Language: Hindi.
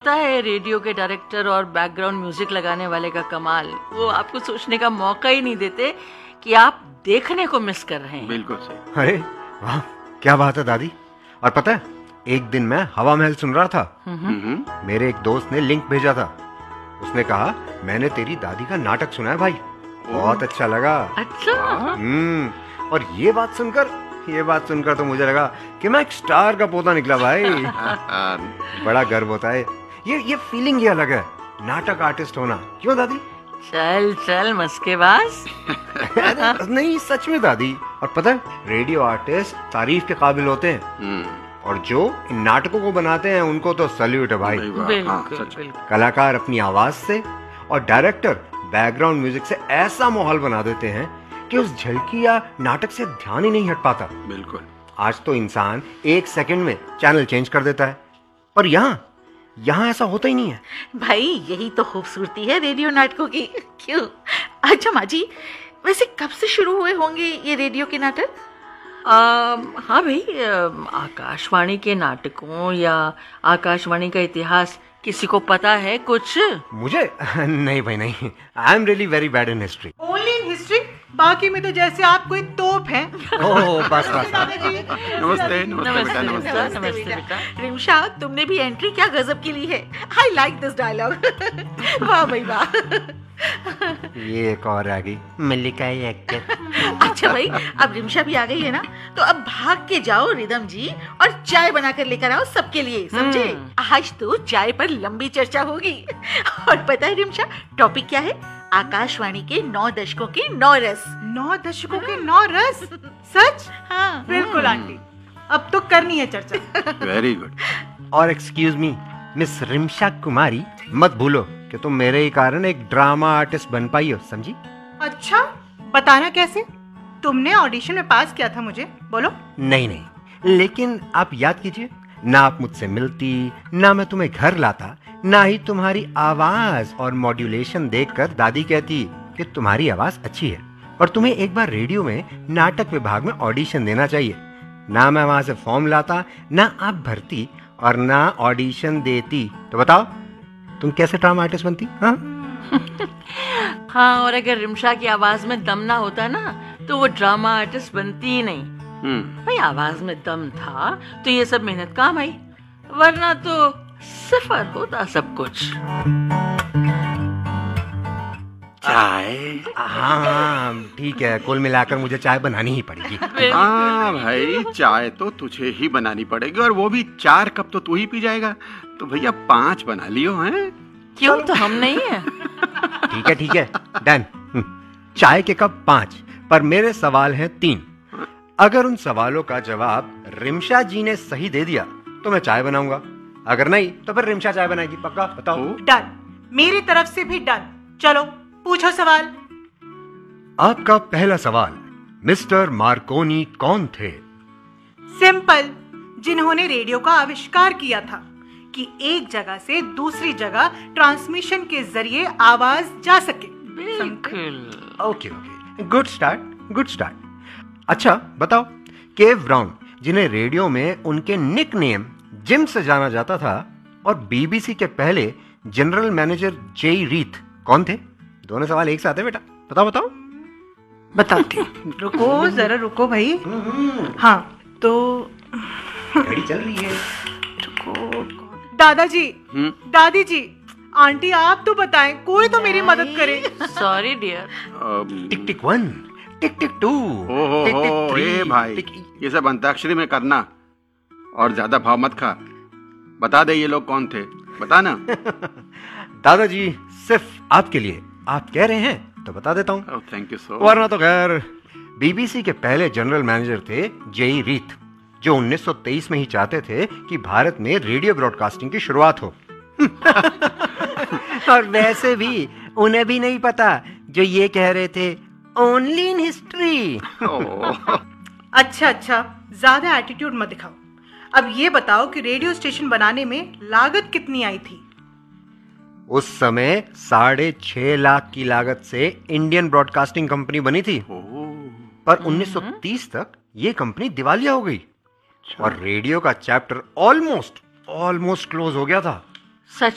लगता है रेडियो के डायरेक्टर और बैकग्राउंड म्यूजिक लगाने वाले का कमाल। वो आपको सोचने का मौका ही नहीं देते कि आप देखने को मिस कर रहे हैं। बिल्कुल सही। अरे वाह, क्या बात है दादी। और पता है, एक दिन मैं हवा महल सुन रहा था। मेरे एक दोस्त ने लिंक भेजा था। उसने कहा, मैंने तेरी दादी का नाटक सुना है भाई, बहुत अच्छा लगा। अच्छा। और ये बात सुनकर तो मुझे लगा कि मैं एक स्टार का पोता निकला भाई। बड़ा गर्व होता है। ये फीलिंग ही अलग है, नाटक आर्टिस्ट होना। क्यों दादी? चल चल मस्केबाज। नहीं, सच में दादी। और पता है, रेडियो आर्टिस्ट तारीफ के काबिल होते हैं, और जो इन नाटकों को बनाते हैं उनको तो सैल्यूट है भाई। बिल्कुल। कलाकार अपनी आवाज से और डायरेक्टर बैकग्राउंड म्यूजिक से ऐसा माहौल बना देते हैं कि उस झलकी या नाटक से ध्यान ही नहीं हट पाता। बिल्कुल। आज तो इंसान 1 सेकंड में चैनल चेंज कर देता है, पर यहाँ ऐसा होता ही नहीं है भाई। यही तो खूबसूरती है रेडियो नाटकों की। क्यों? अच्छा माँ जी, वैसे कब से शुरू हुए होंगे ये रेडियो के नाटक? हाँ भाई, आकाशवाणी के नाटकों या आकाशवाणी का इतिहास किसी को पता है कुछ? मुझे नहीं भाई, नहीं। I am really very bad in history. Only in history? बाकी में तो जैसे आप कोई तोप हैं। ओह बस। नमस्ते बेटा। रिमशा, तुमने भी एंट्री क्या गजब की ली है। I like this dialogue. वाह भाई वाह। ये एक और आ गई, मल्लिका एक्टर। अच्छा भाई, अब रिमशा भी आ गई है ना, तो अब भाग के जाओ रिदम जी और चाय बना कर लेकर आओ सबके लिए, समझे? आज तो चाय पर लंबी चर्चा होगी। और पता है रिमशा, टॉपिक क्या है? आकाशवाणी के 9 दशकों के 9 रस। 9 दशकों के 9 रस? सच? हाँ बिल्कुल आंटी, अब तो करनी है चर्चा। Very good. और एक्सक्यूज मी मिस रिमशा कुमारी, मत भूलो कि तुम मेरे ही कारण एक ड्रामा आर्टिस्ट बन पाई हो, समझी? अच्छा, बताना कैसे? तुमने ऑडिशन में पास किया था, मुझे बोलो। नहीं, लेकिन आप याद कीजिए, ना आप मुझसे मिलती, ना मैं तुम्हें घर लाता, ना ही तुम्हारी आवाज और मॉड्यूलेशन देखकर दादी कहती कि तुम्हारी आवाज अच्छी है और तुम्हें एक बार रेडियो में नाटक विभाग में ऑडिशन देना चाहिए। ना मैं वहां से फॉर्म लाता, ना आप भरती और ना ऑडिशन देती, तो बताओ तुम कैसे ड्रामा आर्टिस्ट बनती? हाँ, और अगर रिमशा की आवाज में दम ना होता ना, तो वो ड्रामा आर्टिस्ट बनती ही नहीं। भाई, आवाज में दम था तो ये सब मेहनत काम आई, वरना तो सफर होता सब कुछ। चाय? हाँ ठीक है, कुल मिलाकर मुझे चाय बनानी ही पड़ेगी। हाँ भाई, चाय तो तुझे ही बनानी पड़ेगी, और वो भी 4 कप तो तू ही पी जाएगा, तो भैया 5 बना लियो हैं। क्यों, तो हम नहीं है? ठीक है, डन। चाय के कप 5, पर मेरे सवाल हैं 3। अगर उन सवालों का जवाब रिमशा जी ने सही दे दिया तो मैं चाय बनाऊंगा, अगर नहीं तो फिर रिमशा चाय बनाएगी। पक्का? बताओ। डन, मेरी तरफ से भी डन। चलो पूछो सवाल। आपका पहला सवाल, मिस्टर मार्कोनी कौन थे? सिंपल, जिन्होंने रेडियो का आविष्कार किया था कि एक जगह से दूसरी जगह ट्रांसमिशन के जरिए आवाज जा सके। बिल्कुल। Okay, good start. अच्छा बताओ, केव ब्राउन, जिन्हें रेडियो में उनके निकनेम जिम से जाना जाता था, और बीबीसी के पहले जनरल मैनेजर जेई रीथ कौन थे? दोनों सवाल एक साथ है बेटा, बताओ। बताती रुको, जरा रुको भाई। हाँ तो गाड़ी चल रही है। रुको। दादाजी, दादी जी, आंटी आप तो बताएं, कोई तो मेरी मदद करे। Sorry dear. टिक टिक 1, टिक टिक 2, टिक टिक 3। भाई, ये सब अंताक्षरी में करना, और ज्यादा भाव मत खा। बता दे ये लोग कौन थे, बता ना। दादाजी, सिर्फ आपके लिए, आप कह रहे हैं तो बता देता हूँ। Thank you so. वरना तो खैर, बीबीसी के पहले जनरल मैनेजर थे जेई रीथ, जो 1923 में ही चाहते थे कि भारत में रेडियो ब्रॉडकास्टिंग की शुरुआत हो। और वैसे भी उन्हें भी नहीं पता जो ये कह रहे थे, ओनली इन हिस्ट्री। अच्छा, ज्यादा एटीट्यूड मत दिखाओ। अब ये बताओ कि रेडियो स्टेशन बनाने में लागत कितनी आई थी? उस समय 6.5 लाख की लागत से इंडियन ब्रॉडकास्टिंग कंपनी बनी थी, पर 1930 तक ये कंपनी दिवालिया हो गई और रेडियो का चैप्टर ऑलमोस्ट क्लोज हो गया था।